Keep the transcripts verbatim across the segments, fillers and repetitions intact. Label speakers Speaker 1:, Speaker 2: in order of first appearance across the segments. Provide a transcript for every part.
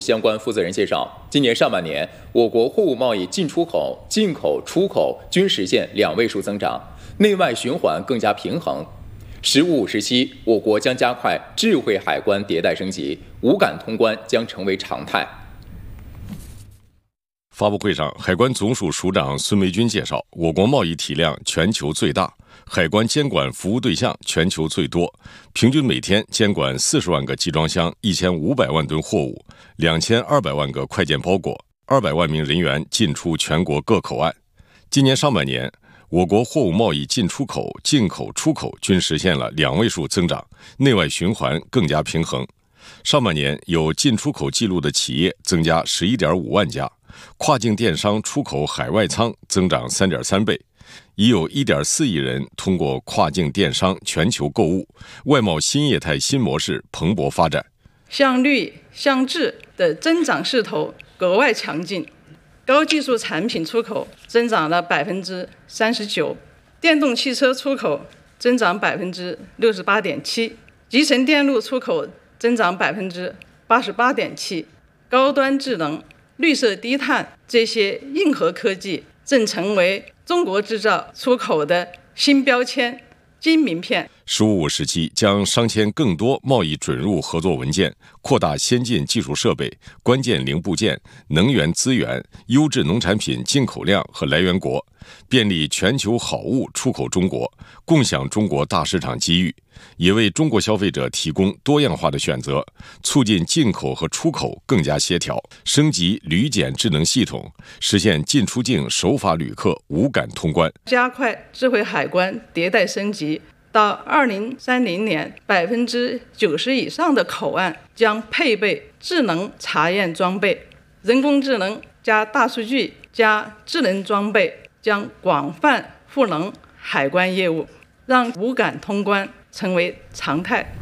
Speaker 1: 相关负责人介绍，今年上半年，我国货物贸易进出口、进口、出口均实现两位数增长，内外循环更加平衡。“十五五”时期，我国将加快智慧海关迭代升级，无感通关将成为常态。
Speaker 2: 发布会上，海关总署署长孙维军介绍，我国贸易体量全球最大，海关监管服务对象全球最多，平均每天监管四十万个集装箱、一千五百万吨货物、两千二百万个快件包裹，二百万名人员进出全国各口岸。今年上半年，我国货物贸易进出口、进口、出口均实现了两位数增长，内外循环更加平衡。上半年有进出口记录的企业增加 十一点五万家，跨境电商出口海外仓增长 三点三倍，已有 一点四亿人通过跨境电商全球购物，外贸新业态新模式蓬勃发展。
Speaker 3: 向绿、向质的增长势头格外强劲，高技术产品出口增长了 百分之三十九， 电动汽车出口增长 百分之六十八点七， 集成电路出口增长 百分之八十八点七， 高端智能、绿色低碳这些硬核科技正成为中国制造出口的新标签、金名片。
Speaker 2: 十五五时期将商签更多贸易准入合作文件，扩大先进技术设备、关键零部件、能源资源、优质农产品进口量和来源国，便利全球好物出口中国，共享中国大市场机遇，也为中国消费者提供多样化的选择，促进进口和出口更加协调，升级旅检智能系统，实现进出境守法旅客无感通关，
Speaker 3: 加快智慧海关迭代升级。到二零三零年，百分之九十以上的口岸将配备智能查验装备，人工智能加大数据加智能装备将广泛赋能海关业务，让无感通关成为常态。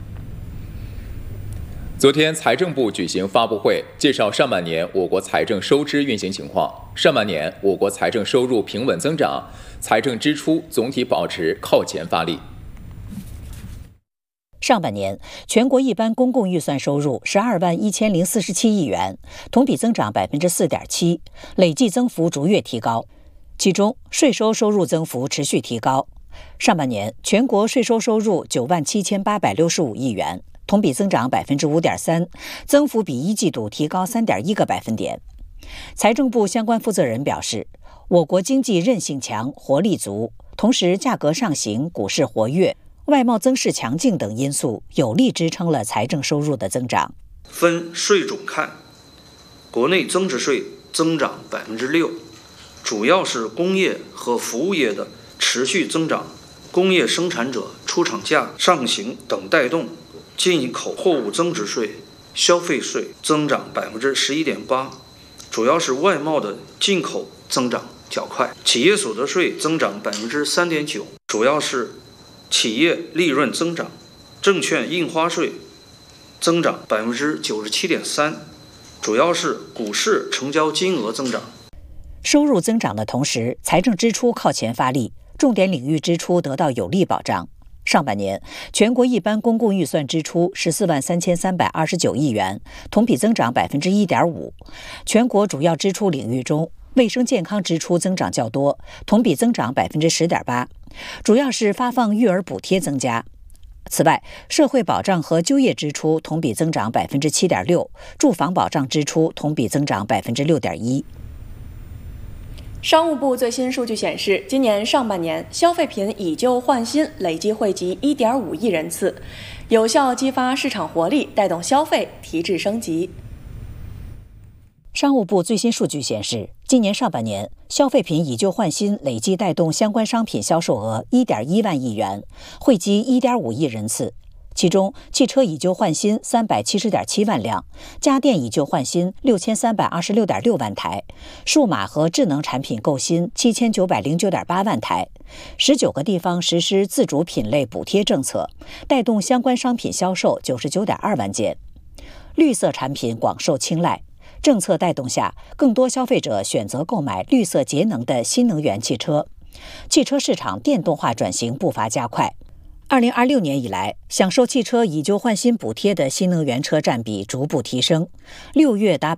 Speaker 1: 昨天，财政部举行发布会，介绍上半年我国财政收支运行情况。上半年，我国财政收入平稳增长，财政支出总体保持靠前发力。
Speaker 4: 上半年，全国一般公共预算收入十二万一千零四十七亿元，同比增长百分之四点七，累计增幅逐月提高。其中，税收收入增幅持续提高。上半年，全国税收收入九万七千八百六十五亿元，同比增长百分之五点三，增幅比一季度提高三点一个百分点。财政部相关负责人表示，我国经济韧性强、活力足，同时价格上行、股市活跃、外贸增势强劲等因素有力支撑了财政收入的增长。
Speaker 5: 分税种看，国内增值税增长 百分之六， 主要是工业和服务业的持续增长，工业生产者出厂价上行等带动。进口货物增值税、消费税增长 百分之十一点八， 主要是外贸的进口增长较快。企业所得税增长 百分之三点九， 主要是企业利润增长，证券印花税增长 百分之九十七点三， 主要是股市成交金额增长。
Speaker 4: 收入增长的同时，财政支出靠前发力，重点领域支出得到有力保障。上半年，全国一般公共预算支出十四万三千三百二十九亿元，同比增长 百分之一点五。全国主要支出领域中，卫生健康支出增长较多，同比增长 百分之十点八， 主要是发放育儿补贴增加。此外，社会保障和就业支出同比增长 百分之七点六， 住房保障支出同比增长 百分之六点一。
Speaker 6: 商务部最新数据显示，今年上半年消费品以旧换新累计惠及 一点五亿人次，有效激发市场活力，带动消费提质升级。
Speaker 4: 商务部最新数据显示，今年上半年消费品以旧换新累计带动相关商品销售额 一点一万亿元，惠及 一点五亿人次。其中，汽车以旧换新三百七十点七万辆，家电以旧换新六千三百二十六点六万台，数码和智能产品购新七千九百零九点八万台。十九个地方实施自主品类补贴政策，带动相关商品销售九十九点二万件。绿色产品广受青睐，政策带动下，更多消费者选择购买绿色节能的新能源汽车，汽车市场电动化转型步伐加快。 二零二六年以来，享受汽车以旧换新补贴的新能源车占比逐步提升，六月达